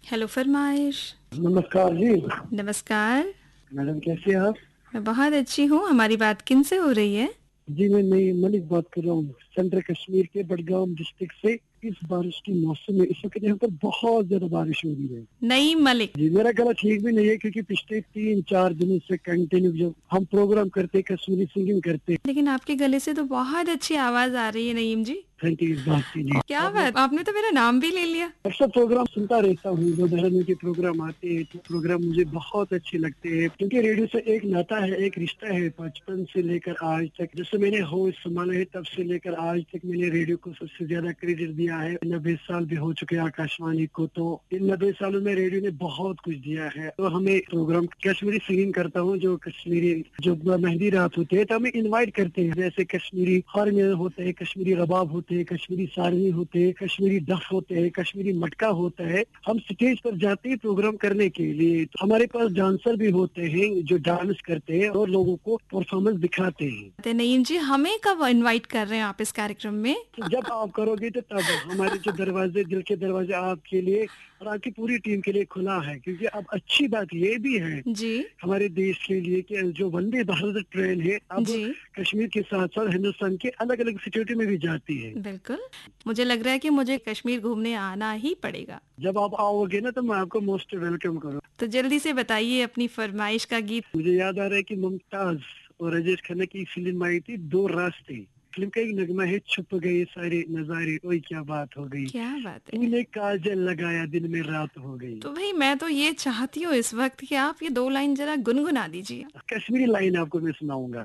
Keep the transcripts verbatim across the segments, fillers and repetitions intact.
Hello फरमाइश। नमस्कार जी। नमस्कार। मैडम कैसे हैं आप? मैं बहुत अच्छी हूँ। हमारी बात किन से हो रही है? जी मैं नई मलिक बात कर रहा हूँ सेंट्रल कश्मीर के बडगाम डिस्ट्रिक्ट से। इस बारिश के मौसम में इस वक्त यहाँ पर बहुत ज्यादा बारिश हो रही है। नईम मलिक। जी मेरा गला ठीक भी नहीं है क्योंकि पिछले तीन चार दिनों से कंटिन्यू जब हम प्रोग्राम करते कश्मीरी सिंगिंग करते। लेकिन आपके गले से तो बहुत अच्छी आवाज आ रही है नईम जी। थैंक यू इस बात के लिए। क्या आप लोग बात, आपने तो मेरा नाम भी ले लिया। अक्सर प्रोग्राम सुनता रहता हूँ, जो दहरादून के प्रोग्राम आते हैं तो प्रोग्राम मुझे बहुत अच्छे लगते हैं क्योंकि रेडियो से एक नाता है, एक रिश्ता है बचपन से लेकर आज तक। जैसे मैंने होश संभाला है तब से लेकर आज तक मैंने रेडियो को सबसे ज्यादा क्रेडिट दिया है। नब्बे साल भी हो चुके हैं आकाशवाणी को, तो इन नब्बे सालों में रेडियो ने बहुत कुछ दिया है। तो हमें प्रोग्राम कश्मीरी सिंगिंग करता हूँ, जो कश्मीरी जो मेहंदी रात होते है तो हमें इन्वाइट करते हैं। जैसे कश्मीरी हारमोनियम होते हैं, कश्मीरी रबाब होते हैं, कश्मीरी सारनी होते हैं, कश्मीरी डफ होते हैं, कश्मीरी मटका होता है। हम स्टेज पर जाते हैं प्रोग्राम करने के लिए, तो हमारे पास डांसर भी होते हैं जो डांस करते हैं और लोगों को परफॉर्मेंस दिखाते हैं। तो नईम जी, हमें कब इनवाइट कर रहे हैं आप इस कार्यक्रम में? तो जब आप करोगे तो तब हमारे जो दरवाजे, दिल के दरवाजे आपके लिए और आपकी पूरी टीम के लिए खुला है। क्योंकि अब अच्छी बात ये भी है जी हमारे देश के लिए कि जो वंदे भारत ट्रेन है अब जी कश्मीर के साथ साथ हिंदुस्तान के अलग अलग स्टेटों में भी जाती है। बिल्कुल। मुझे लग रहा है कि मुझे कश्मीर घूमने आना ही पड़ेगा। जब आप आओगे ना तो मैं आपको मोस्ट वेलकम करूँ। तो जल्दी से बताइए अपनी फरमाइश का गीत। मुझे याद आ रहा है कि मुमताज और राजेश खन्ना की फिल्म आई थी दो रास्ते। फिल्म का एक नगमा है, छुप गए सारे नजारे, ओए क्या बात हो गई, क्या बात है। तूने काजल लगाया दिन में रात हो गई। तो भाई मैं तो ये चाहती हूँ इस वक्त कि आप ये दो लाइन जरा गुनगुना दीजिए। कश्मीरी लाइन आपको मैं सुनाऊंगा।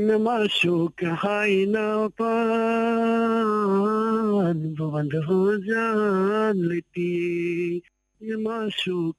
नमाशो कहाई ना पान वो बंद हो जान लेती, नमाशो